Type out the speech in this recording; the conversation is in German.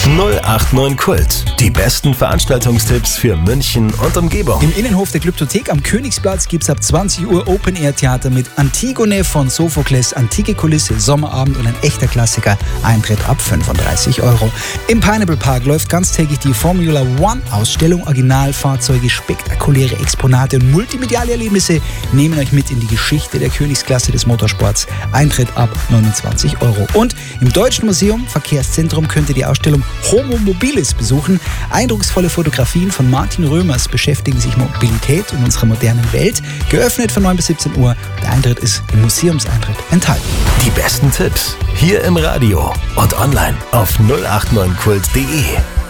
089 Kult. Die besten Veranstaltungstipps für München und Umgebung. Im Innenhof der Glyptothek am Königsplatz gibt es ab 20 Uhr Open-Air-Theater mit Antigone von Sophokles, antike Kulisse, Sommerabend und ein echter Klassiker. Eintritt ab 35 €. Im Pineapple Park läuft ganztägig die Formula One-Ausstellung. Originalfahrzeuge, spektakuläre Exponate und multimediale Erlebnisse nehmen euch mit in die Geschichte der Königsklasse des Motorsports. Eintritt ab 29 €. Und im Deutschen Museum Verkehrszentrum könnt ihr die Ausstellung Homo Mobilis besuchen. Eindrucksvolle Fotografien von Martin Römers beschäftigen sich mit Mobilität in unserer modernen Welt. Geöffnet von 9 bis 17 Uhr. Der Eintritt ist im Museumseintritt enthalten. Die besten Tipps hier im Radio und online auf 089kult.de.